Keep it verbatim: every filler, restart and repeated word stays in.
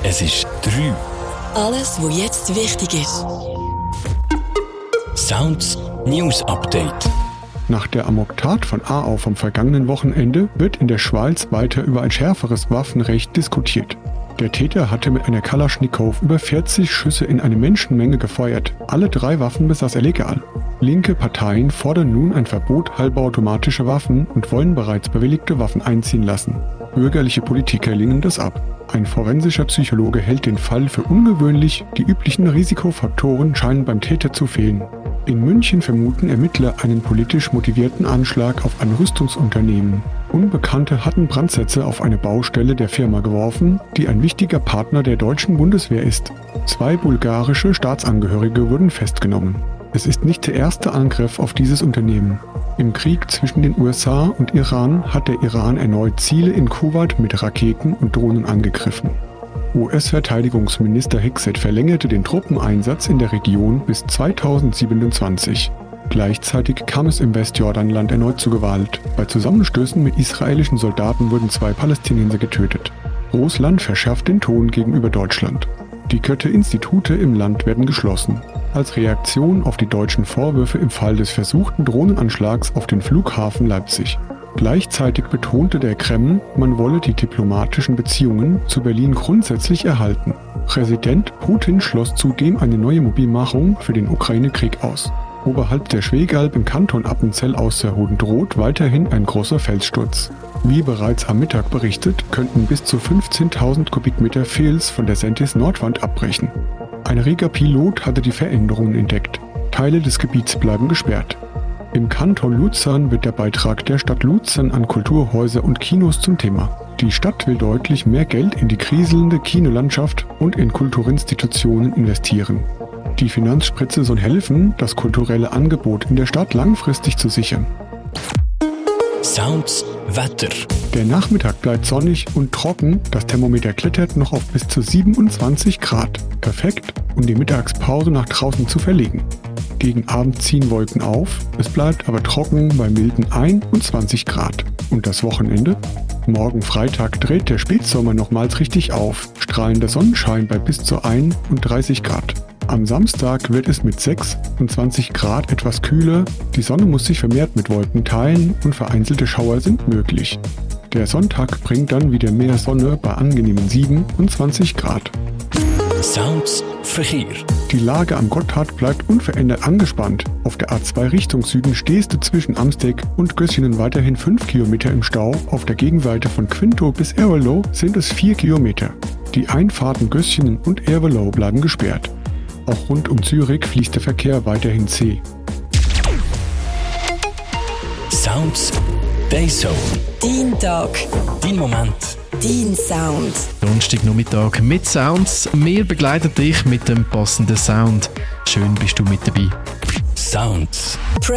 Es ist drei. Alles, was jetzt wichtig ist. Sounds News Update. Nach der Amoktat von Aarau vom vergangenen Wochenende wird in der Schweiz weiter über ein schärferes Waffenrecht diskutiert. Der Täter hatte mit einer Kalaschnikow über vierzig Schüsse in eine Menschenmenge gefeuert. Alle drei Waffen besaß er legal. Linke Parteien fordern nun ein Verbot halbautomatischer Waffen und wollen bereits bewilligte Waffen einziehen lassen. Bürgerliche Politiker lehnen das ab. Ein forensischer Psychologe hält den Fall für ungewöhnlich, die üblichen Risikofaktoren scheinen beim Täter zu fehlen. In München vermuten Ermittler einen politisch motivierten Anschlag auf ein Rüstungsunternehmen. Unbekannte hatten Brandsätze auf eine Baustelle der Firma geworfen, die ein wichtiger Partner der deutschen Bundeswehr ist. Zwei bulgarische Staatsangehörige wurden festgenommen. Es ist nicht der erste Angriff auf dieses Unternehmen. Im Krieg zwischen den U S A und Iran hat der Iran erneut Ziele in Kuwait mit Raketen und Drohnen angegriffen. U S-Verteidigungsminister Hexet verlängerte den Truppeneinsatz in der Region bis zweitausendsiebenundzwanzig. Gleichzeitig kam es im Westjordanland erneut zu Gewalt. Bei Zusammenstößen mit israelischen Soldaten wurden zwei Palästinenser getötet. Russland verschärft den Ton gegenüber Deutschland. Die Goethe-Institute im Land werden geschlossen. Als Reaktion auf die deutschen Vorwürfe im Fall des versuchten Drohnenanschlags auf den Flughafen Leipzig. Gleichzeitig betonte der Kreml, man wolle die diplomatischen Beziehungen zu Berlin grundsätzlich erhalten. Präsident Putin schloss zudem eine neue Mobilmachung für den Ukraine-Krieg aus. Oberhalb der Schwegalp im Kanton Appenzell Ausserrhoden droht weiterhin ein großer Felssturz. Wie bereits am Mittag berichtet, könnten bis zu fünfzehntausend Kubikmeter Fels von der Sentis-Nordwand abbrechen. Ein reger Pilot hatte die Veränderungen entdeckt. Teile des Gebiets bleiben gesperrt. Im Kanton Luzern wird der Beitrag der Stadt Luzern an Kulturhäuser und Kinos zum Thema. Die Stadt will deutlich mehr Geld in die kriselnde Kinolandschaft und in Kulturinstitutionen investieren. Die Finanzspritze soll helfen, das kulturelle Angebot in der Stadt langfristig zu sichern. Sounds Wetter. Der Nachmittag bleibt sonnig und trocken, das Thermometer klettert noch auf bis zu siebenundzwanzig Grad. Perfekt, um die Mittagspause nach draußen zu verlegen. Gegen Abend ziehen Wolken auf, es bleibt aber trocken bei milden einundzwanzig Grad. Und das Wochenende? Morgen Freitag dreht der Spätsommer nochmals richtig auf, strahlender Sonnenschein bei bis zu einunddreißig Grad. Am Samstag wird es mit sechsundzwanzig Grad etwas kühler, die Sonne muss sich vermehrt mit Wolken teilen und vereinzelte Schauer sind möglich. Der Sonntag bringt dann wieder mehr Sonne bei angenehmen siebenundzwanzig Grad. Sounds Verkehr. Die Lage am Gotthard bleibt unverändert angespannt. Auf der A zwei Richtung Süden stehst du zwischen Amsteg und Gössingen weiterhin fünf Kilometer im Stau. Auf der Gegenseite von Quinto bis Erwelo sind es vier Kilometer. Die Einfahrten Gössingen und Erwelo bleiben gesperrt. Auch rund um Zürich fließt der Verkehr weiterhin zäh. Sounds Dayzone. Dein Tag. Dein Moment. Dein Sound. Donnerstagnachmittag mit Sounds. Wir begleiten dich mit dem passenden Sound. Schön bist du mit dabei. Sounds.